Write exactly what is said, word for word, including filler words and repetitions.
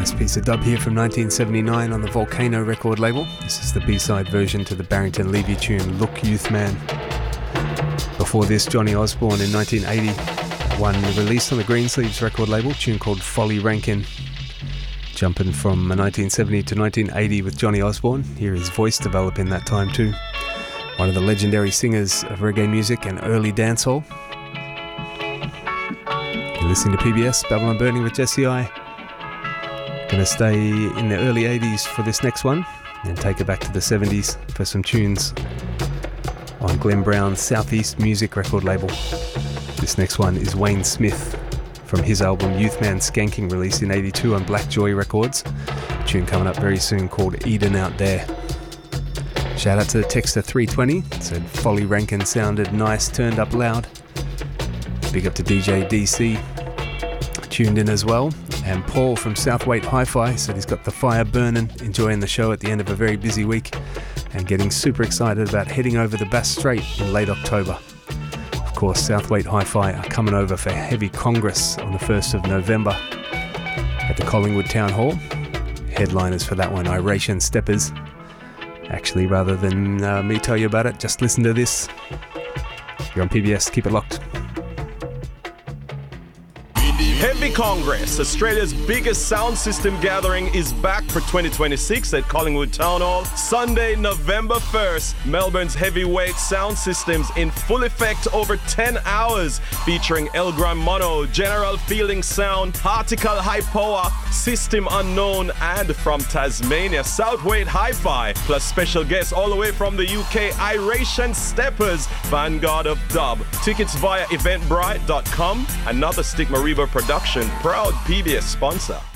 Nice piece of dub here from nineteen seventy-nine on the Volcano record label. This is the B-side version to the Barrington Levy tune Look Youth Man. Before this, Johnny Osborne in nineteen eighty, one released on the Greensleeves record label, tune called Folly Rankin. Jumping from nineteen seventy to nineteen eighty with Johnny Osborne, hear his voice develop in that time too. One of the legendary singers of reggae music and early dancehall. You're listening to P B S, Babylon Burning with Jesse I. Gonna stay in the early eighties for this next one and take it back to the seventies for some tunes on Glenn Brown's Southeast Music record label. This next one is Wayne Smith from his album Youth Man Skanking, released in eighty-two on Black Joy Records. A tune coming up very soon called Eden Out There. Shout out to the Texter three twenty, said Folly Rankin sounded nice, turned up loud. Big up to D J D C, tuned in as well. And Paul from Southweight Hi-Fi said he's got the fire burning, enjoying the show at the end of a very busy week and getting super excited about heading over the Bass Strait in late October. Of course, Southweight Hi-Fi are coming over for Heavy Congress on the first of November at the Collingwood Town Hall. Headliners for that one, Iration Steppers. Actually, rather than uh, me tell you about it, just listen to this. You're on P B S, keep it locked. Heavy Congress, Australia's biggest sound system gathering, is back for twenty twenty-six at Collingwood Town Hall. Sunday, November first, Melbourne's heavyweight sound systems in full effect over ten hours, featuring Elgram Mono, General Fielding Sound, Particle High Power, System Unknown, and from Tasmania, Southweight Hi-Fi, plus special guests all the way from the U K, Iration Steppers, Vanguard of Dub. Tickets via eventbrite dot com, another Stigma Reaver production, proud P B S sponsor.